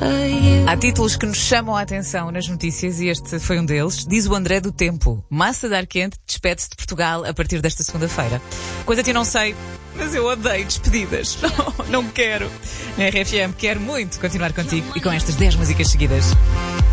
Há títulos que nos chamam a atenção nas notícias e este foi um deles. Diz o André do Tempo: Massa de Ar Quente despede-se de Portugal a partir desta segunda-feira. Quanto a ti não sei, mas eu odeio despedidas. Não quero. Na RFM quero muito continuar contigo e com estas 10 músicas seguidas.